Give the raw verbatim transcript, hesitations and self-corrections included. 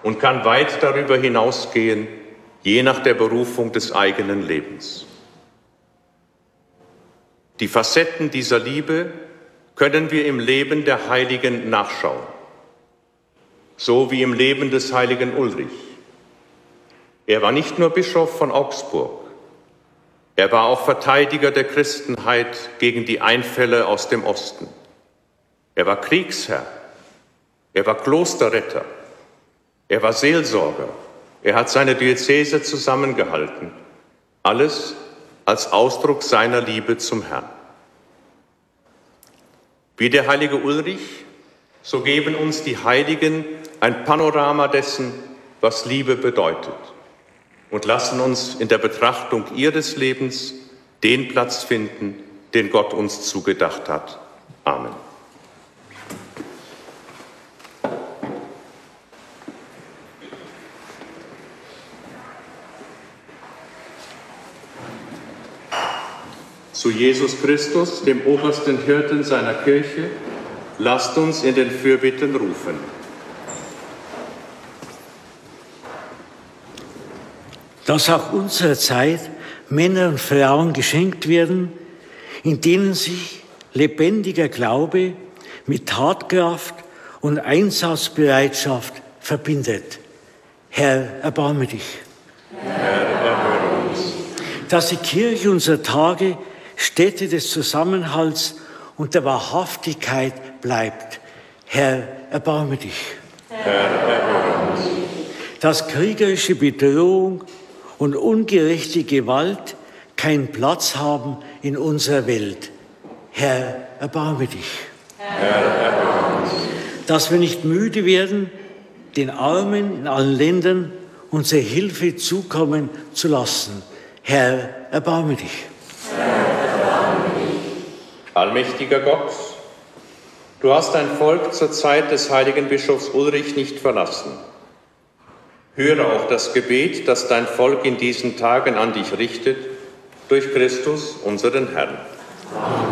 und kann weit darüber hinausgehen, je nach der Berufung des eigenen Lebens. Die Facetten dieser Liebe können wir im Leben der Heiligen nachschauen, so wie im Leben des heiligen Ulrich. Er war nicht nur Bischof von Augsburg, er war auch Verteidiger der Christenheit gegen die Einfälle aus dem Osten. Er war Kriegsherr, er war Klosterretter, er war Seelsorger, er hat seine Diözese zusammengehalten, alles als Ausdruck seiner Liebe zum Herrn. Wie der heilige Ulrich, so geben uns die Heiligen ein Panorama dessen, was Liebe bedeutet, und lassen uns in der Betrachtung ihres Lebens den Platz finden, den Gott uns zugedacht hat. Amen. Zu Jesus Christus, dem obersten Hirten seiner Kirche, lasst uns in den Fürbitten rufen. Dass auch unserer Zeit Männer und Frauen geschenkt werden, in denen sich lebendiger Glaube mit Tatkraft und Einsatzbereitschaft verbindet. Herr, erbarme dich. Herr, erhöre uns. Dass die Kirche unserer Tage Stätte des Zusammenhalts und der Wahrhaftigkeit bleibt. Herr, erbarme dich. Herr, erhöre uns. Dass kriegerische Bedrohung und ungerechte Gewalt keinen Platz haben in unserer Welt. Herr, erbarme dich. Herr, erhöre uns. Dass wir nicht müde werden, den Armen in allen Ländern unsere Hilfe zukommen zu lassen. Herr, erbarme dich. Herr, erbarme dich. Allmächtiger Gott, du hast dein Volk zur Zeit des heiligen Bischofs Ulrich nicht verlassen. Höre auch das Gebet, das dein Volk in diesen Tagen an dich richtet, durch Christus, unseren Herrn. Amen.